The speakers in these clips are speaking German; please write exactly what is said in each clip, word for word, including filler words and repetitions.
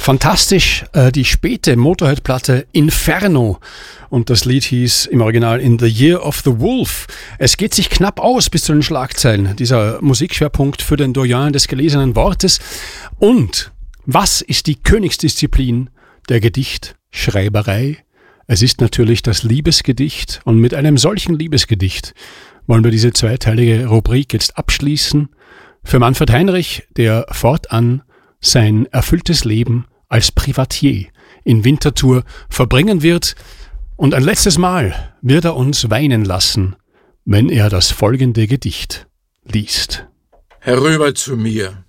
Fantastisch, äh, die späte Motorhead-Platte Inferno. Und das Lied hieß im Original In the Year of the Wolf. Es geht sich knapp aus bis zu den Schlagzeilen. Dieser Musikschwerpunkt für den Doyen des gelesenen Wortes. Und was ist die Königsdisziplin der Gedichtschreiberei? Es ist natürlich das Liebesgedicht. Und mit einem solchen Liebesgedicht wollen wir diese zweiteilige Rubrik jetzt abschließen. Für Manfred Heinrich, der fortan sein erfülltes Leben als Privatier in Winterthur verbringen wird. Und ein letztes Mal wird er uns weinen lassen, wenn er das folgende Gedicht liest. Herüber zu mir.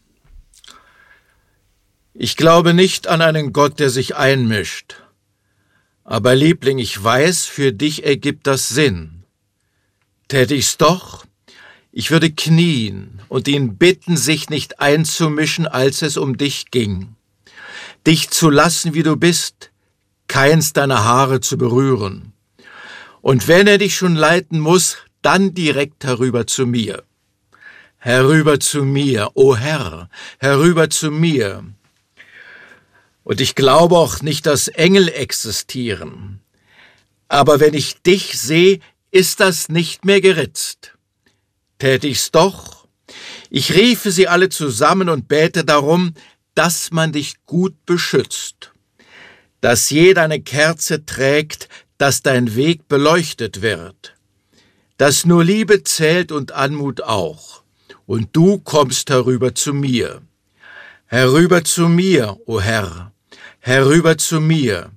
Ich glaube nicht an einen Gott, der sich einmischt. Aber Liebling, ich weiß, für dich ergibt das Sinn. Tät ich's doch, ich würde knien und ihn bitten, sich nicht einzumischen, als es um dich ging. Dich zu lassen, wie du bist, keins deiner Haare zu berühren. Und wenn er dich schon leiten muss, dann direkt herüber zu mir. Herüber zu mir, o Herr, herüber zu mir. Und ich glaube auch nicht, dass Engel existieren. Aber wenn ich dich sehe, ist das nicht mehr geritzt. Tät ich's doch, ich riefe sie alle zusammen und bäte darum, dass man dich gut beschützt, dass jeder eine Kerze trägt, dass dein Weg beleuchtet wird, dass nur Liebe zählt und Anmut auch, und du kommst herüber zu mir. Herüber zu mir, o Herr, herüber zu mir.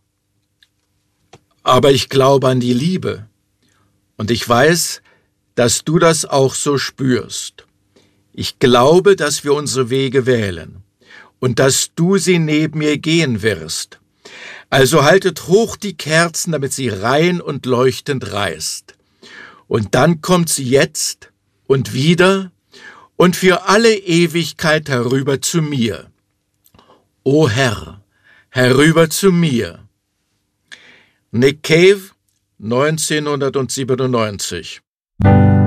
Aber ich glaube an die Liebe, und ich weiß, dass du das auch so spürst. Ich glaube, dass wir unsere Wege wählen und dass du sie neben mir gehen wirst. Also haltet hoch die Kerzen, damit sie rein und leuchtend reißt. Und dann kommt sie jetzt und wieder und für alle Ewigkeit herüber zu mir. O Herr, herüber zu mir. Nick Cave, neunzehnhundertsiebenundneunzig.